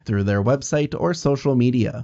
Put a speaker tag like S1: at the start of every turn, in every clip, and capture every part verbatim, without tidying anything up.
S1: through their website or social media.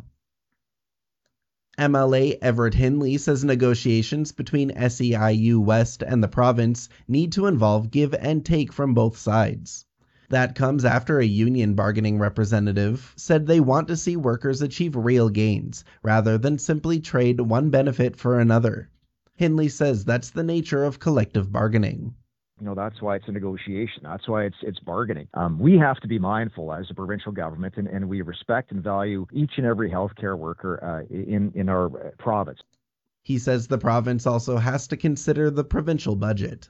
S1: M L A Everett Hindley says negotiations between S E I U West and the province need to involve give and take from both sides. That comes after a union bargaining representative said they want to see workers achieve real gains, rather than simply trade one benefit for another. Hindley says that's the nature of collective bargaining.
S2: You know, that's why it's a negotiation. That's why it's it's bargaining. Um, we have to be mindful as a provincial government, and, and we respect and value each and every healthcare worker uh, in, in our province.
S1: He says the province also has to consider the provincial budget.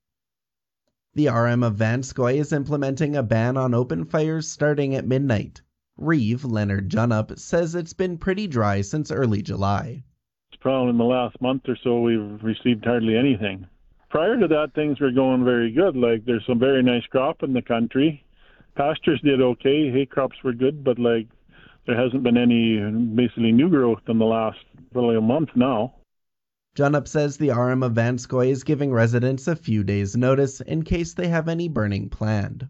S1: The R M of Vanscoy is implementing a ban on open fires starting at midnight. Reeve Leonard Junup says it's been pretty dry since early July.
S3: It's probably in the last month or so we've received hardly anything. Prior to that, things were going very good. Like, there's some very nice crop in the country. Pastures did okay. Hay crops were good, but like there hasn't been any basically new growth in the last probably a month now.
S1: Junup says the R M of Vanscoy is giving residents a few days' notice in case they have any burning planned.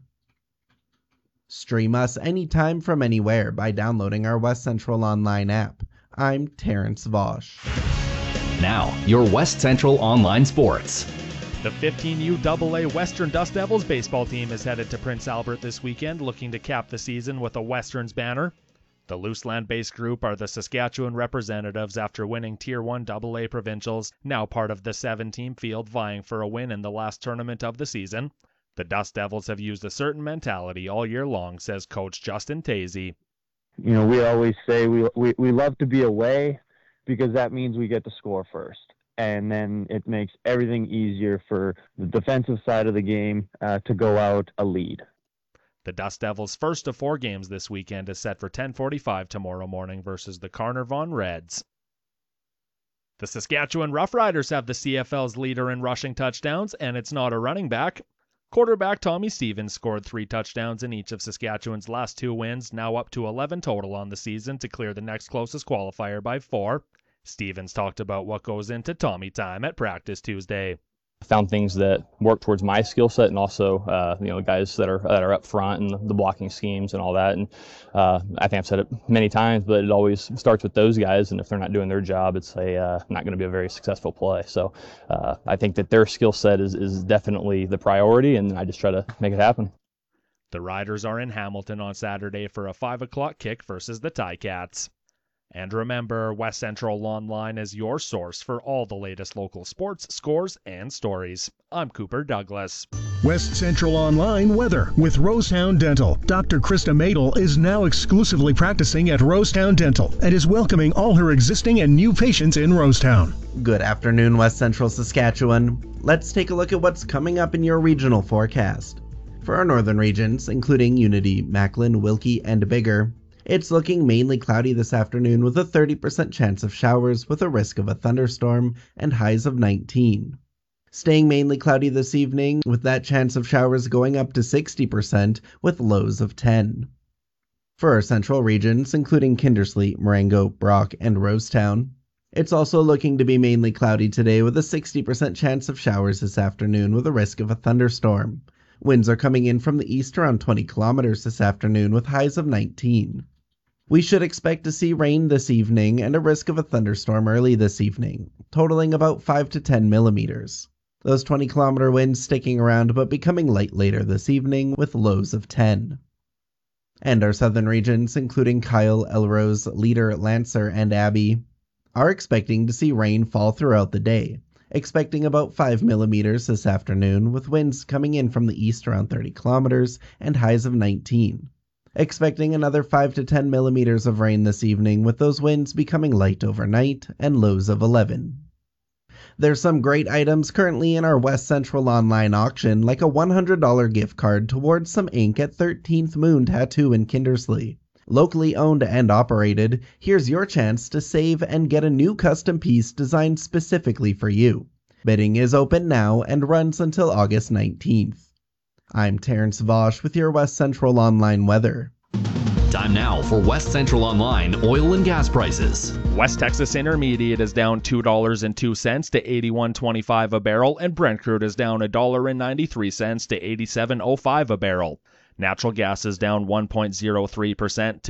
S1: Stream us anytime from anywhere by downloading our West Central Online app. I'm Terrence Vosch.
S4: Now, your West Central Online Sports.
S5: The fifteen U double A Western Dust Devils baseball team is headed to Prince Albert this weekend, looking to cap the season with a Westerns banner. The Luseland-based group are the Saskatchewan representatives after winning Tier one double A provincials, now part of the seven-team field vying for a win in the last tournament of the season. The Dust Devils have used a certain mentality all year long, says Coach Justin Tazy.
S6: You know, we always say we, we, we love to be away because that means we get to score first. And then it makes everything easier for the defensive side of the game uh, to go out a lead.
S5: The Dust Devils' first of four games this weekend is set for ten forty-five tomorrow morning versus the Carnarvon Reds. The Saskatchewan Roughriders have the C F L's leader in rushing touchdowns, and it's not a running back. Quarterback Tommy Stevens scored three touchdowns in each of Saskatchewan's last two wins, now up to eleven total on the season to clear the next closest qualifier by four. Stevens talked about what goes into Tommy time at practice Tuesday.
S7: Found things that work towards my skill set, and also, uh, you know, guys that are that are up front and the blocking schemes and all that. And uh, I think I've said it many times, but it always starts with those guys. And if they're not doing their job, it's a uh, not going to be a very successful play. So uh, I think that their skill set is is definitely the priority, and I just try to make it happen.
S5: The Riders are in Hamilton on Saturday for a five o'clock kick versus the Ticats. And remember, West Central Online is your source for all the latest local sports, scores, and stories. I'm Cooper Douglas.
S8: West Central Online weather with Rosetown Dental. Doctor Krista Madel is now exclusively practicing at Rosetown Dental and is welcoming all her existing and new patients in Rosetown.
S1: Good afternoon, West Central Saskatchewan. Let's take a look at what's coming up in your regional forecast. For our northern regions, including Unity, Macklin, Wilkie, and Biggar, it's looking mainly cloudy this afternoon with a thirty percent chance of showers with a risk of a thunderstorm and highs of nineteen. Staying mainly cloudy this evening with that chance of showers going up to sixty percent with lows of ten. For our central regions, including Kindersley, Marengo, Brock, and Rosetown, it's also looking to be mainly cloudy today with a sixty percent chance of showers this afternoon with a risk of a thunderstorm. Winds are coming in from the east around twenty kilometers this afternoon with highs of nineteen. We should expect to see rain this evening and a risk of a thunderstorm early this evening, totaling about five to ten millimeters. Those twenty kilometer winds sticking around but becoming light later this evening with lows of ten. And our southern regions, including Kyle, Elrose, Leader, Lancer, and Abbey, are expecting to see rain fall throughout the day, expecting about five millimeters this afternoon with winds coming in from the east around thirty kilometers and highs of nineteen. Expecting another five to ten millimeters of rain this evening with those winds becoming light overnight and lows of eleven. There's some great items currently in our West Central Online auction, like a one hundred dollars gift card towards some ink at thirteenth Moon Tattoo in Kindersley. Locally owned and operated, here's your chance to save and get a new custom piece designed specifically for you. Bidding is open now and runs until August nineteenth. I'm Terrence Vosch with your West Central Online weather.
S4: Time now for West Central Online oil and gas prices.
S5: West Texas Intermediate is down two dollars and two cents to eighty-one twenty-five a barrel, and Brent crude is down one dollar and ninety-three cents to eighty-seven oh five a barrel. Natural gas is down one point zero three percent